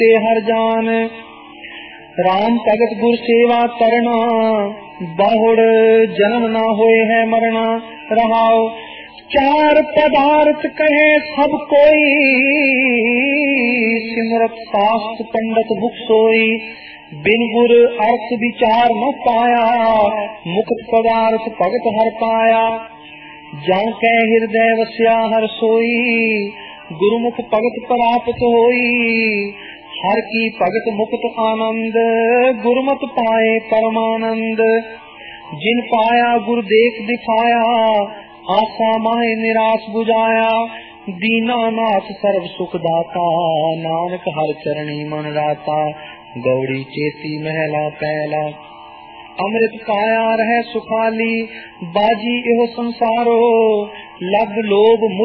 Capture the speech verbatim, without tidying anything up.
ते हर जान। राम भगत गुर सेवा करना, बहुड़ जन्म ना होए है मरना। रहाओ चार पदार्थ कहे सब कोई, सिमरत शास्त्र पंडित मुख सोई। बिन गुर अर्थ विचार न पाया, मुक्त पदार्थ भगत हर पाया। जाके हृदय वस्या हर सोई, गुरुमुख भगत प्राप्त होई। हर की भगत मुक्त आनंद, गुरमत पाए परमानंद। जिन पाया गुर देख दिखाया, आशा माहे निराश बुझाया। दीनानाथ सर्व सुख दाता, नानक हर चरणी मन राता। गौड़ी चेती महला पहला, अमृत काया रह सुखाली। बाजी एहो संसारो, लग लोभ